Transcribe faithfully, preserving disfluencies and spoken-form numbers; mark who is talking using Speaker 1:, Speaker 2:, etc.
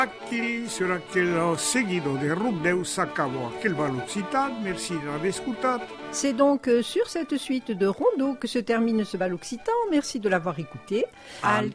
Speaker 1: Qui sur aquel seguido de Rubdeu s'acabó aquel bal occitan. Merci d'avoir écouté.
Speaker 2: C'est donc sur cette suite de rondeaux que se termine ce bal occitan. Merci de l'avoir écouté.
Speaker 3: Al